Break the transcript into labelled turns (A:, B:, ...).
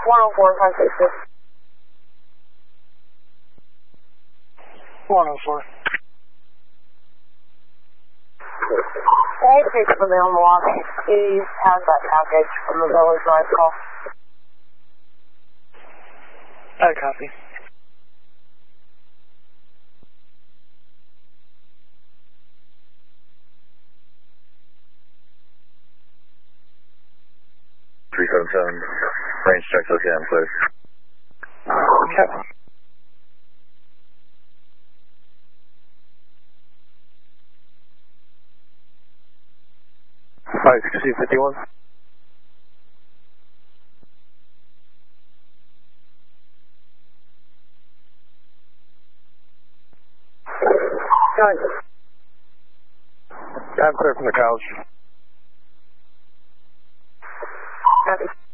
A: 104, 566.
B: 104.
A: Hey, pick from the Milwaukee. He has that package from the Village Drive call.
B: I copy.
C: Range checks okay, I'm clear.
B: Okay.
C: 56051.
B: I'm clear from the couch.
A: Copy.